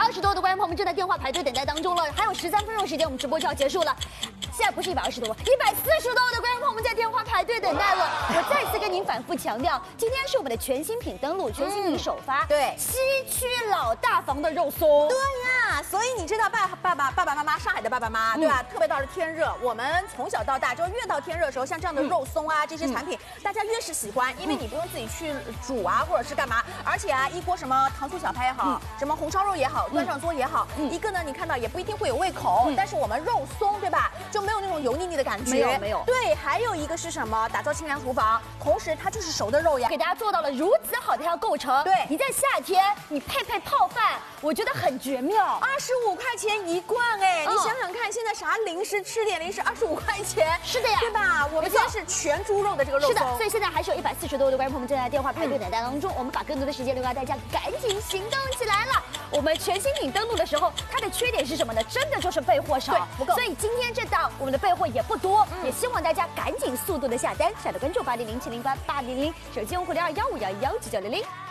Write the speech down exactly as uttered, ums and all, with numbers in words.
二十多的观众朋友们正在电话排队等待当中了，还有十三分钟时间，我们直播就要结束了。现在不是一百二十多，一百四十多的观众朋友们在电话排队等待了。我再次跟您反复强调，今天是我们的全新品登陆，全新品首发， 嗯、对， 西区老大房的肉松。 对呀，所以你知道爸爸爸爸爸妈妈，上海的爸爸妈妈，对吧？嗯、特别到了天热，我们从小到大，就越到天热的时候，像这样的肉松啊、嗯、这些产品，大家越是喜欢，因为你不用自己去煮啊，或者是干嘛，而且啊，一锅什么糖醋小排也好，嗯、什么红烧肉也好，端上桌也好，嗯、一个呢，你看到也不一定会有胃口，嗯、但是我们肉松，对吧？就没有那种油腻腻的感觉， 没有没有。 对，还有一个是什么？打造清凉厨房，同时它就是熟的肉呀， 给大家做到了如此好的一套构成。 对， 你在夏天你配配泡饭，我觉得很绝妙。 二十五块钱一罐哎，嗯、你想想看，现在啥零食吃点零食二十五块钱， 是的呀， 对吧？我们今天是全猪肉的这个肉松， 是的，所以现在还是有一百四十多的观众朋友们正在电话排队等待当中，嗯、我们把更多的时间留给大家，赶紧行动起来了。我们全新品登陆的时候，它的缺点是什么呢？真的就是备货少， 对，不够。 所以今天这档我们的备货也不多，嗯、也希望大家赶紧速度的下单，下的关注八零零七零八八零零，手机用户零二幺五幺幺九九零零。